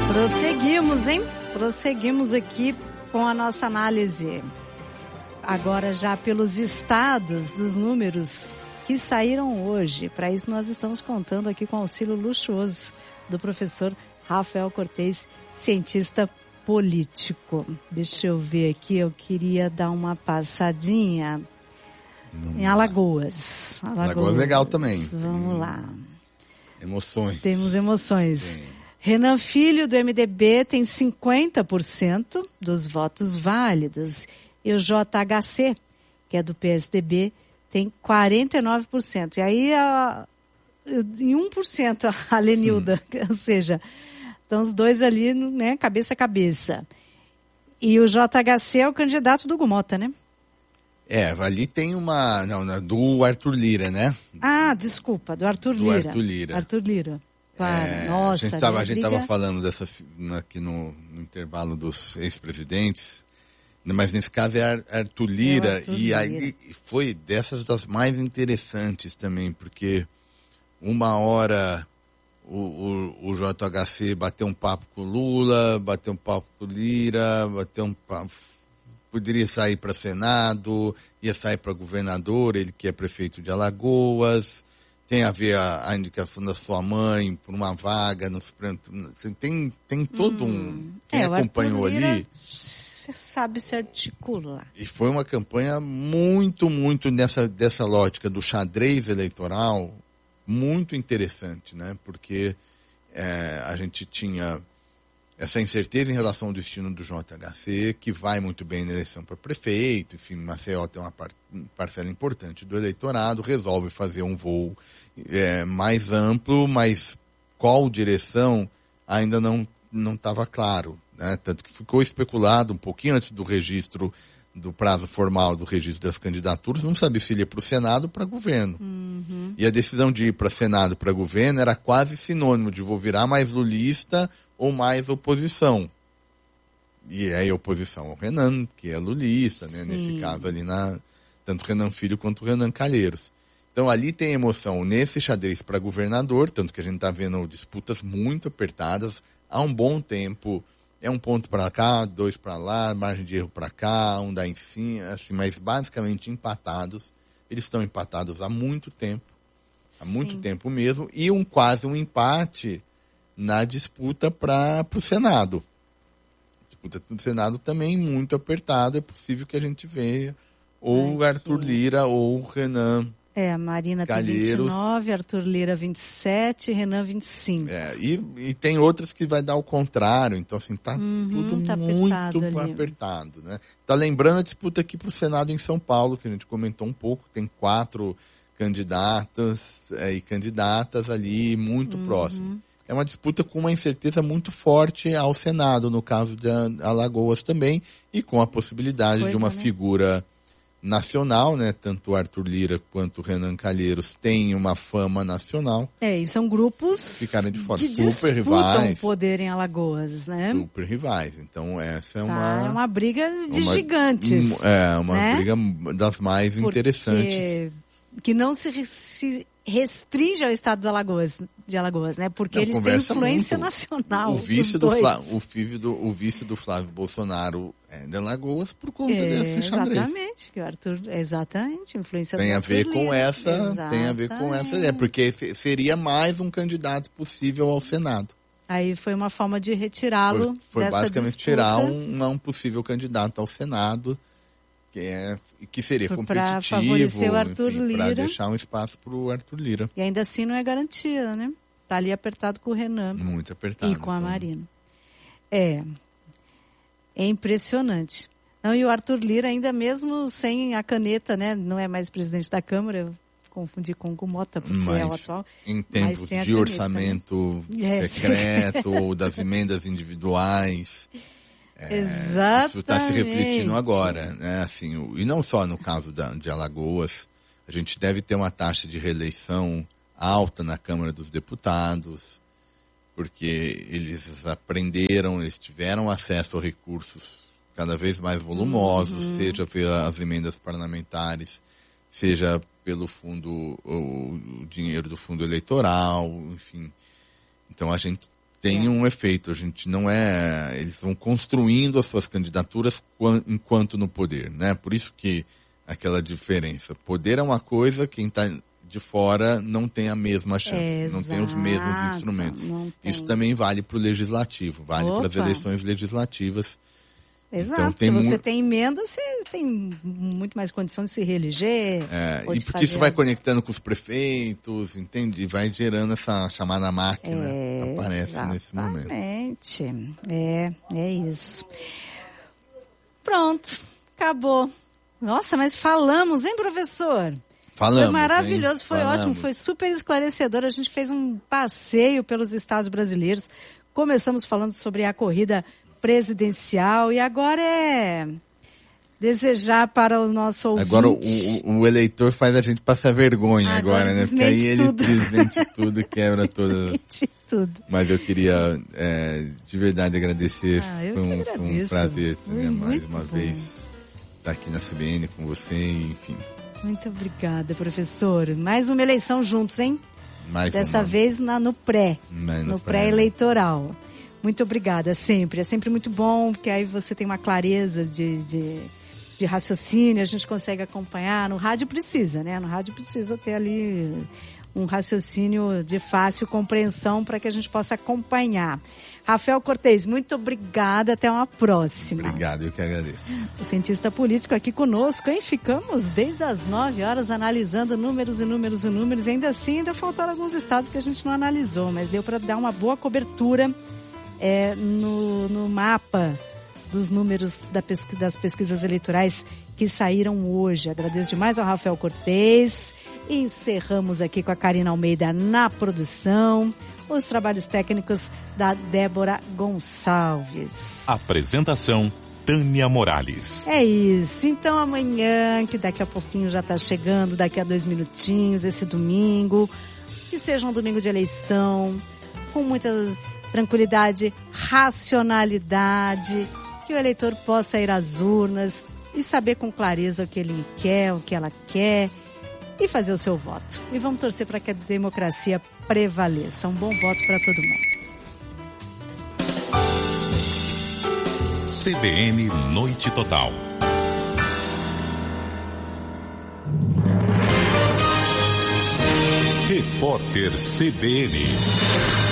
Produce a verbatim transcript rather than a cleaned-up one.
Prosseguimos, hein? Prosseguimos aqui com a nossa análise. Agora já pelos estados dos números que saíram hoje. Para isso nós estamos contando aqui com o auxílio luxuoso do professor Rafael Cortez, cientista político. Deixa eu ver aqui, eu queria dar uma passadinha Não. em Alagoas. Alagoas. Alagoas legal também. Vamos Tem lá. Emoções. Temos emoções. Tem. Renan Filho, do M D B, tem cinquenta por cento dos votos válidos. E o J H C, que é do P S D B, tem quarenta e nove por cento. E aí, a, em um por cento a Lenilda, hum. ou seja, estão os dois ali, né, cabeça a cabeça. E o J H C é o candidato do Gumota, né? É, ali tem uma... Não, do Arthur Lira, né? Ah, desculpa, do Arthur do Lira. Arthur Lira. Arthur Lira. Claro. É, Nossa, a gente tava, a gente briga... tava falando dessa, aqui no, no intervalo dos ex-presidentes, mas nesse caso é Arthur Lira, é Arthur e Lira. Aí foi dessas das mais interessantes também, porque uma hora o, o, o J H C bateu um papo com o Lula, bateu um papo com o Lira, bateu um papo, poderia sair para Senado, ia sair para governador, ele que é prefeito de Alagoas. Tem a ver a, a indicação da sua mãe por uma vaga no Supremo. Tem, tem todo hum, um... Quem é, acompanhou ali... Você sabe se articular. E foi uma campanha muito, muito nessa, dessa lógica do xadrez eleitoral, muito interessante, né? Porque é, a gente tinha essa incerteza em relação ao destino do J H C, que vai muito bem na eleição para prefeito, enfim, Maceió tem uma par, parcela importante do eleitorado, resolve fazer um voo é, mais amplo, mas qual direção ainda não não estava claro, né? Tanto que ficou especulado um pouquinho antes do registro, do prazo formal do registro das candidaturas, não sabia se ele ia para o Senado ou para governo. Uhum. E a decisão de ir para Senado para governo era quase sinônimo de vou virar mais lulista ou mais oposição. E aí a oposição ao Renan, que é lulista, né? Sim. Nesse caso ali, na, tanto o Renan Filho quanto o Renan Calheiros. Então ali tem emoção nesse xadrez para governador, tanto que a gente está vendo disputas muito apertadas há um bom tempo. É um ponto para cá, dois para lá, margem de erro para cá, um dá em cima, assim, mas basicamente empatados. Eles estão empatados há muito tempo, há Sim. muito tempo mesmo, e um quase um empate na disputa para o Senado. A disputa do Senado também muito apertada, é possível que a gente veja ou Ai, Arthur que... Lira ou Renan É, a Marina Calheiros. tem vinte e nove, Arthur Lira vinte e sete, Renan vinte e cinco. É, e, e tem outras que vai dar o contrário, então assim, tá uhum, tudo tá muito apertado, apertado, né? Tá lembrando a disputa aqui pro Senado em São Paulo, que a gente comentou um pouco, tem quatro candidatos é, e candidatas ali muito uhum. próximo. É uma disputa com uma incerteza muito forte ao Senado, no caso de Alagoas também, e com a possibilidade Coisa, de uma né? figura nacional, né? Tanto o Arthur Lira quanto o Renan Calheiros têm uma fama nacional. É, e são grupos Ficaram de fora, que super disputam rivais. poder em Alagoas, né? Super rivais. Então essa é Tá, uma... é uma briga de uma, gigantes. É, uma né? briga das mais Porque interessantes. Que não se, se restringe ao estado de Alagoas, de Alagoas, né? Porque Não, eles têm conversa influência muito. nacional. O vice, os do dois. Flá, o, vice do, o vice do Flávio Bolsonaro é de Alagoas por conta É, desse xadrez. exatamente, que o Arthur, exatamente, influência Tem do a ver Arthur com Lira. essa, Exatamente. tem a ver com essa, é porque seria mais um candidato possível ao Senado. Aí foi uma forma de retirá-lo Foi, foi dessa basicamente disputa. tirar um, um possível candidato ao Senado, que, é, que seria Pra competitivo, favorecer o Arthur enfim, Lira. para deixar um espaço para o Arthur Lira. E ainda assim não é garantia, né? Tá ali apertado com o Renan. Muito apertado. E com a então. Marina. É. É impressionante. Não, e o Arthur Lira, ainda mesmo sem a caneta, né? Não é mais presidente da Câmara, eu confundi com o Gumota, porque mas, é o atual. em tempos de caneta, orçamento né? secreto ou das emendas individuais. É, Exatamente. isso está se refletindo agora, né? Assim, o, e não só no caso da, de Alagoas, a gente deve ter uma taxa de reeleição alta na Câmara dos Deputados, porque eles aprenderam, eles tiveram acesso a recursos cada vez mais volumosos, uhum. seja pelas emendas parlamentares, seja pelo fundo, o, o dinheiro do fundo eleitoral, enfim. Então a gente tem é. um efeito. A gente não é... Eles vão construindo as suas candidaturas enquanto no poder, né? Por isso que aquela diferença. Poder é uma coisa, quem está de fora não tem a mesma chance, Exato, não tem os mesmos instrumentos. Isso também vale para o legislativo, vale para as eleições legislativas. Exato, então, tem se você mu- tem emenda, você tem muito mais condição de se reeleger. É, ou e de porque fazer... isso vai conectando com os prefeitos, entende? E vai gerando essa chamada máquina, É, aparece nesse momento. Exatamente, é, é isso. Pronto, acabou. Nossa, mas falamos, hein, professor? Falamos, foi maravilhoso, hein? foi Falamos. ótimo, foi super esclarecedor. A gente fez um passeio pelos estados brasileiros. Começamos falando sobre a corrida presidencial e agora é desejar para o nosso ouvinte... Agora o, o, o eleitor faz a gente passar vergonha agora, agora né? Porque aí ele tudo. desmente tudo, quebra todas. Desmente tudo. Mas eu queria é, de verdade agradecer. Ah, eu foi, um, que foi um agradeço. prazer, Foi né? Mais muito uma bom. vez estar aqui na C B N com você, enfim. Muito obrigada, professor. Mais uma eleição juntos, hein? Mais Dessa uma. vez na, no pré, Mas no não pré-eleitoral. Muito obrigada, sempre. É sempre muito bom, porque aí você tem uma clareza de, de, de raciocínio, a gente consegue acompanhar. No rádio precisa, né? No rádio precisa ter ali um raciocínio de fácil compreensão para que a gente possa acompanhar. Rafael Cortez, muito obrigada. Até uma próxima. Obrigado, eu que agradeço. O cientista político aqui conosco, hein? Ficamos desde as nove horas analisando números e números e números. E ainda assim, ainda faltaram alguns estados que a gente não analisou, mas deu para dar uma boa cobertura é, no, no mapa dos números da pesqui, das pesquisas eleitorais que saíram hoje. Agradeço demais ao Rafael Cortez. E encerramos aqui com a Karina Almeida na produção. Os trabalhos técnicos da Débora Gonçalves. Apresentação, Tânia Morales. É isso. Então amanhã, que daqui a pouquinho já está chegando, daqui a dois minutinhos, esse domingo, que seja um domingo de eleição, com muita tranquilidade, racionalidade, que o eleitor possa ir às urnas e saber com clareza o que ele quer, o que ela quer, e fazer o seu voto. E vamos torcer para que a democracia prevaleça. Um bom voto para todo mundo. C B N Noite Total. Repórter C B N.